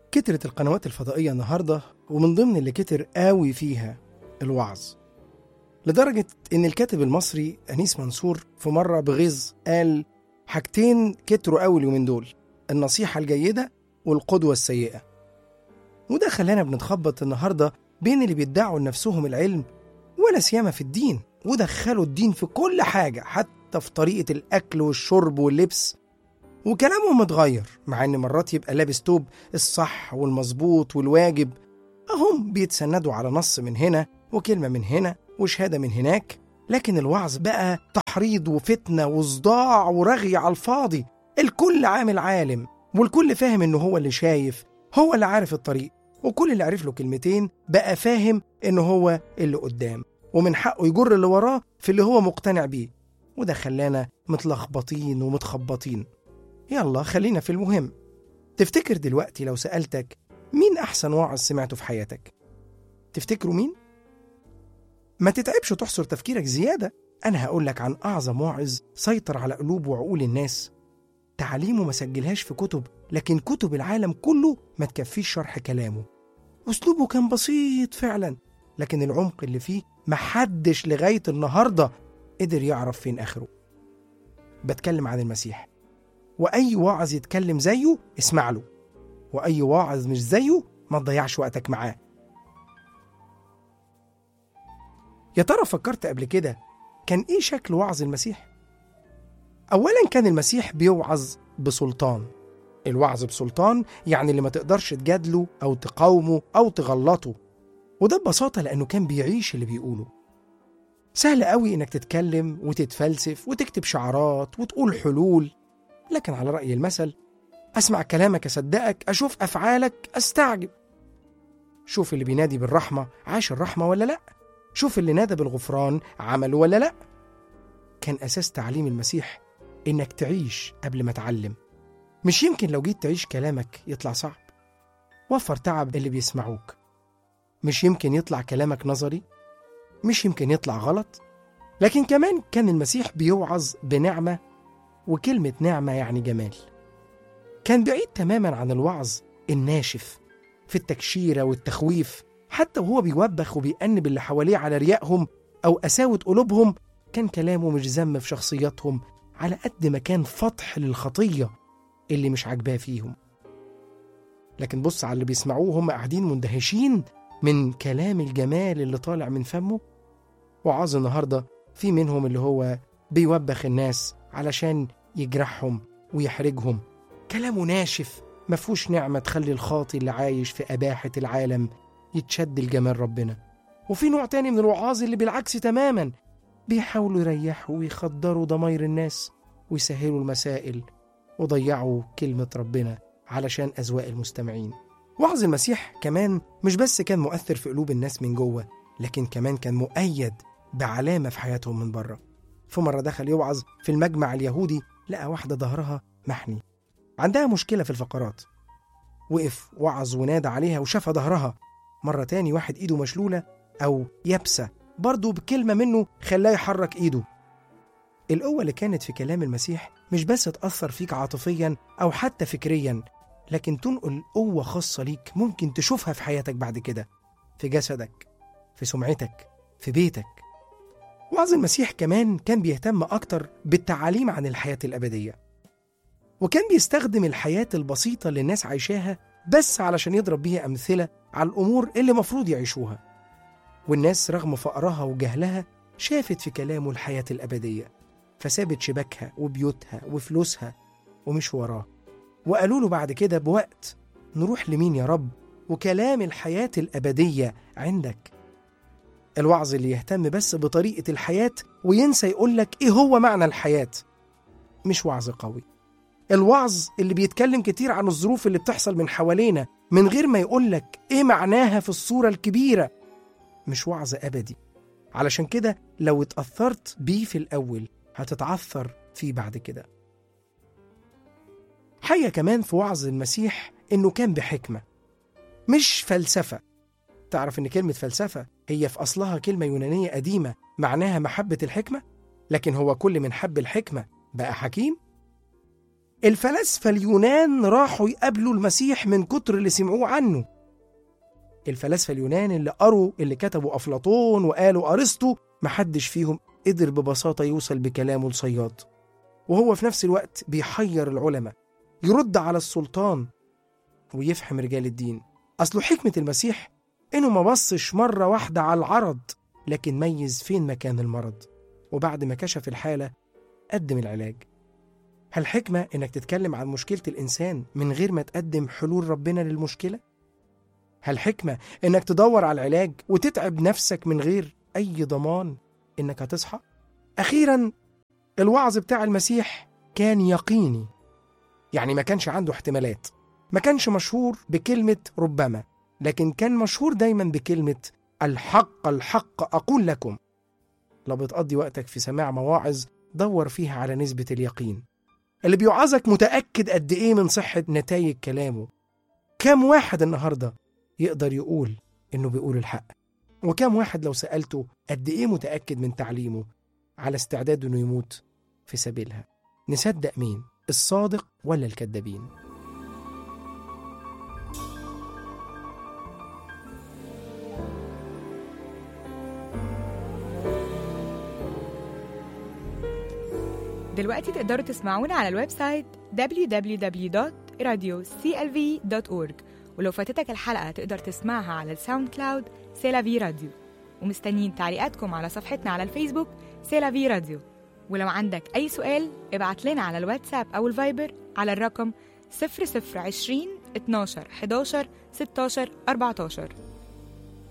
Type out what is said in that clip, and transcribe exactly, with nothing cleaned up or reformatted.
كترت القنوات الفضائية النهاردة، ومن ضمن اللي كتر قوي فيها الوعظ، لدرجة إن الكاتب المصري أنيس منصور في مرة بغيظ قال حاجتين كتروا قوي اليومين دول: النصيحة الجيدة والقدوة السيئة. وده خلانا بنتخبط النهاردة بين اللي بيدعوا لنفسهم العلم ولا سيما في الدين، ودخلوا الدين في كل حاجة، حتى في طريقة الأكل والشرب واللبس، وكلامهم متغير، مع إن مرات يبقى لابس توب الصح والمظبوط والواجب، أهم بيتسندوا على نص من هنا وكلمة من هنا وشهادة من هناك. لكن الوعظ بقى تحريض وفتنة وصداع ورغي على الفاضي. الكل عامل عالم، والكل فاهم إنه هو اللي شايف، هو اللي عارف الطريق، وكل اللي عرف له كلمتين بقى فاهم إنه هو اللي قدام، ومن حقه يجر اللي وراه في اللي هو مقتنع بيه. وده خلانا متلخبطين ومتخبطين. يلا خلينا في المهم. تفتكر دلوقتي لو سألتك مين أحسن واعظ سمعته في حياتك، تفتكروا مين؟ ما تتعبش وتحصر تفكيرك زيادة، أنا هقولك عن أعظم واعظ سيطر على قلوب وعقول الناس. تعليمه ما سجلهاش في كتب، لكن كتب العالم كله ما تكفيش شرح كلامه. أسلوبه كان بسيط فعلا، لكن العمق اللي فيه محدش لغاية النهاردة قدر يعرف فين آخره. بتكلم عن المسيح، وأي واعظ يتكلم زيه اسمع له، وأي واعظ مش زيه ما تضيعش وقتك معاه. يا ترى فكرت قبل كده كان إيه شكل وعظ المسيح؟ أولاً كان المسيح بيوعظ بسلطان. الوعظ بسلطان يعني اللي ما تقدرش تجادله أو تقاومه أو تغلطه، وده ببساطة لأنه كان بيعيش اللي بيقوله. سهل قوي إنك تتكلم وتتفلسف وتكتب شعارات وتقول حلول، لكن على رأي المثل: أسمع كلامك أصدقك، أشوف أفعالك أستعجب. شوف اللي بينادي بالرحمة عاش الرحمة ولا لأ، شوف اللي نادى بالغفران عمله ولا لأ. كان أساس تعليم المسيح إنك تعيش قبل ما تعلم. مش يمكن لو جيت تعيش كلامك يطلع صعب؟ وفر تعب اللي بيسمعوك. مش يمكن يطلع كلامك نظري؟ مش يمكن يطلع غلط؟ لكن كمان كان المسيح بيوعظ بنعمة، وكلمة نعمة يعني جمال. كان بعيد تماما عن الوعظ الناشف في التكشيرة والتخويف. حتى وهو بيوبخ وبيأنب اللي حواليه على ريائهم أو قساوة قلوبهم، كان كلامه مش ذم في شخصياتهم على قد ما كان فتح للخطية اللي مش عاجباه فيهم. لكن بص على اللي بيسمعوه، هم قاعدين مندهشين من كلام الجمال اللي طالع من فمه. وعظ النهاردة في منهم اللي هو بيوبخ الناس علشان يجرحهم ويحرجهم. كلامه ناشف مفهوش نعمة تخلي الخاطي اللي عايش في أباحة العالم يتشد الجمال ربنا. وفي نوع تاني من الوعاظ اللي بالعكس تماما، بيحاولوا يريحوا ويخدروا ضمير الناس ويسهلوا المسائل وضيعوا كلمة ربنا علشان أذواق المستمعين. وعظ المسيح كمان مش بس كان مؤثر في قلوب الناس من جوه، لكن كمان كان مؤيد بعلامة في حياتهم من بره. في مرة دخل يوعظ في المجمع اليهودي، لقى واحدة ظهرها محني، عندها مشكلة في الفقرات. وقف وعظ ونادى عليها وشاف ظهرها. مرة تاني واحد إيده مشلولة أو يابسة، برضو بكلمة منه خلاه يحرك إيده. القوة اللي كانت في كلام المسيح مش بس تأثر فيك عاطفيا أو حتى فكريا، لكن تنقل قوة خاصة ليك ممكن تشوفها في حياتك بعد كده، في جسدك، في سمعتك، في بيتك. وعظ المسيح كمان كان بيهتم أكتر بالتعاليم عن الحياة الأبدية، وكان بيستخدم الحياة البسيطة اللي الناس عايشاها بس علشان يضرب بيها أمثلة على الأمور اللي مفروض يعيشوها. والناس رغم فقرها وجهلها شافت في كلامه الحياة الأبدية، فسابت شباكها وبيوتها وفلوسها ومش وراه. وقالوا له بعد كده بوقت: نروح لمين يا رب وكلام الحياة الأبدية عندك؟ الوعظ اللي يهتم بس بطريقة الحياة وينسى يقولك إيه هو معنى الحياة مش وعظ قوي. الوعظ اللي بيتكلم كتير عن الظروف اللي بتحصل من حوالينا من غير ما يقولك إيه معناها في الصورة الكبيرة مش وعظ أبدي. علشان كده لو اتأثرت بيه في الأول هتتعثر فيه بعد كده. حاجة كمان في وعظ المسيح إنه كان بحكمة مش فلسفة. تعرف إن كلمة فلسفة هي في أصلها كلمة يونانية قديمة معناها محبة الحكمة، لكن هو كل من حب الحكمة بقى حكيم. الفلاسفة اليونان راحوا يقابلوا المسيح من كتر اللي سمعوه عنه. الفلاسفة اليونان اللي قروا اللي كتبوا أفلاطون وقالوا أرسطو، محدش فيهم قدر ببساطة يوصل بكلامه لصياد، وهو في نفس الوقت بيحير العلماء، يرد على السلطان ويفهم رجال الدين. أصله حكمة المسيح إنه ما بصش مرة واحدة على العرض، لكن ميز فين مكان المرض، وبعد ما كشف الحالة قدم العلاج. هل حكمة إنك تتكلم عن مشكلة الإنسان من غير ما تقدم حلول ربنا للمشكلة؟ هل حكمة إنك تدور على العلاج وتتعب نفسك من غير أي ضمان إنك هتصحى؟ أخيراً، الوعظ بتاع المسيح كان يقيني، يعني ما كانش عنده احتمالات، ما كانش مشهور بكلمة ربما، لكن كان مشهور دايماً بكلمة الحق الحق أقول لكم. لو بتقضي وقتك في سماع مواعظ، دور فيها على نسبة اليقين. اللي بيوعظك متأكد قد إيه من صحة نتائج كلامه؟ كم واحد النهاردة يقدر يقول إنه بيقول الحق؟ وكم واحد لو سألته قد إيه متأكد من تعليمه على استعداد إنه يموت في سبيلها؟ نصدق مين، الصادق ولا الكذابين؟ دلوقتي تقدروا تسمعونا على الويب سايت دبليو دبليو دبليو دوت راديو سي إل في دوت أورج، ولو فاتتك الحلقة تقدر تسمعها على الساوند كلاود سيلافي راديو. ومستنيين تعليقاتكم على صفحتنا على الفيسبوك سيلافي راديو. ولو عندك أي سؤال ابعت لنا على الواتساب أو الفايبر على الرقم صفر صفر عشرين اتناشر حداشر ستاشر أربعتاشر.